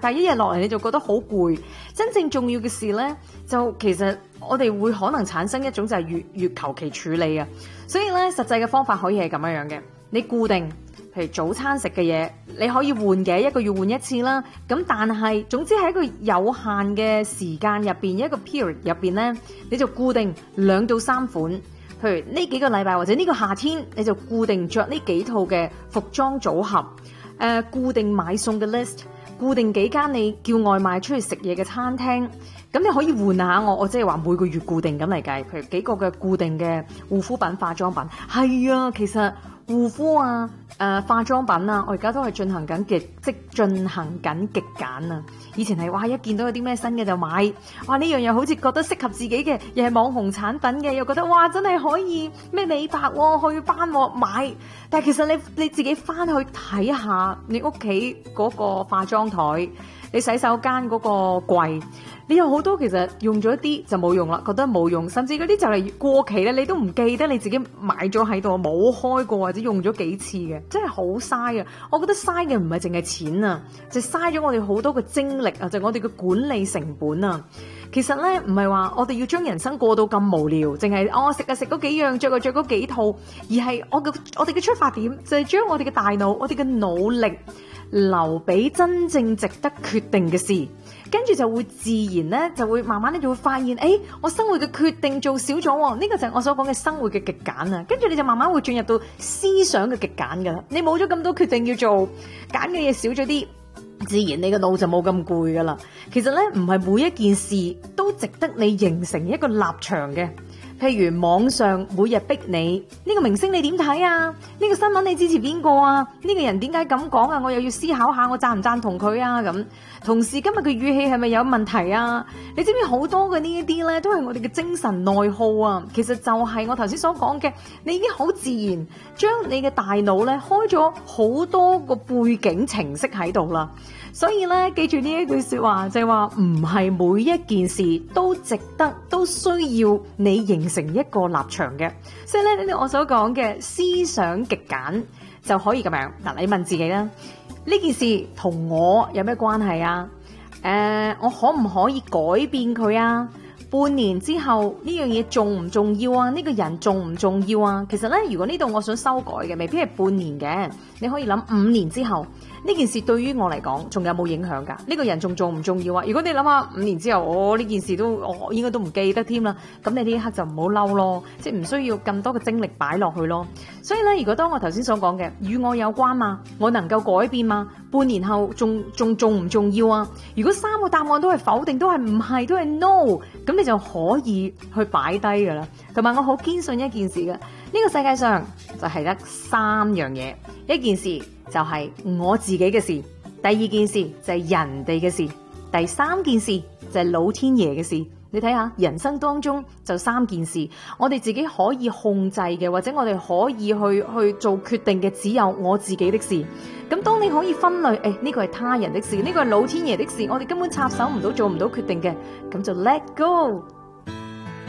但係一日落嚟你就覺得好攰。真正重要嘅事咧，就其實我哋會可能產生一種就係越求其處理啊。所以咧，實際嘅方法可以係咁樣嘅，你固定。譬如早餐食嘅嘢，你可以換嘅，一個月換一次啦。咁但係總之喺一個有限嘅時間入邊，一個 period 入邊咧，你就固定2到3款。譬如呢幾個禮拜或者呢個夏天，你就固定着呢幾套嘅服裝組合。固定買餸嘅 list， 固定幾間你叫外賣出去食嘢嘅餐廳。咁你可以換下我即係話每個月固定咁嚟計，譬如幾個嘅固定嘅護膚品、化妝品。係啊，其實護膚啊、化妝品啊，我而家都係進行緊極簡啊！以前係哇，一見到有啲咩新嘅就買，哇呢樣又好似覺得適合自己嘅，又係網紅產品嘅，又覺得哇真係可以咩美白喎、祛斑喎買。但係其實你自己翻去睇下你屋企嗰個化妝台，你洗手間嗰個櫃。你有好多其實用咗一啲就冇用啦，覺得冇用，甚至嗰啲就嚟過期咧，你都唔記得你自己買咗喺度冇開過或者用咗幾次嘅，真係好嘥啊！我覺得嘥嘅唔係淨係錢啊，就嘥咗我哋好多嘅精力啊，就係我哋嘅管理成本啊。其實咧唔係話我哋要將人生過到咁無聊，淨係食嗰幾樣，着嗰幾套，而係我哋嘅出發點就係將我哋嘅大腦、我哋嘅努力留俾真正值得決定嘅事。跟住就會自然咧，就會慢慢咧就會發現，我生活嘅決定做少咗喎，呢個就係我所講嘅生活嘅極簡啊。跟住你就慢慢會進入到思想嘅極簡噶啦。你冇咗咁多決定要做，揀嘅嘢少咗啲，自然你個腦就冇咁攰噶啦。其實咧唔係每一件事都值得你形成一個立場嘅。譬如網上每日逼你呢個明星你點睇啊？呢個新聞你支持邊個啊？呢個人點解咁講啊？我又要思考下我贊唔贊同佢啊？咁同時今日嘅語氣係咪有問題啊？你知唔知好多嘅呢一啲咧都係我哋嘅精神內耗啊？其實就係我頭先所講嘅，你已經好自然將你嘅大腦咧開咗好多個背景程式喺度啦。所以咧，記住呢一句說話，就係話唔係每一件事都值得、都需要你形成一個立場嘅。所以咧，呢啲我所講嘅思想極簡就可以咁樣。嗱，你問自己啦，呢件事同我有咩關係啊？我可唔可以改變佢啊？半年之後呢樣嘢重唔重要啊？呢個人重唔重要啊？其實咧，如果呢度我想修改嘅，未必係半年嘅，你可以諗5年之後。呢件事對於我嚟講，仲有冇影響㗎？呢個人仲重唔重要啊？如果你諗下5年之後，我呢件事都我應該都唔記得添啦，咁你呢一刻就唔好嬲咯，即係唔需要咁多嘅精力擺落去咯。所以咧，如果當我頭先所講嘅與我有關嘛，我能夠改變嘛，半年後仲重唔重要啊？如果3個答案都係否定，都係唔係，都係 no， 咁你就可以去擺低㗎啦。同埋我好堅信一件事嘅，呢個世界上就係得3樣嘢，一件事就係我自己嘅事，第2件事就係人哋嘅事，第3件事就係老天爺嘅事。你睇下人生當中就3件事，我哋自己可以控制嘅，或者我哋可以去做決定嘅，只有我自己的事。咁當你可以分類，呢個係他人的事，呢個係老天爺的事，我哋根本插手唔到，做唔到決定嘅，咁就 let go。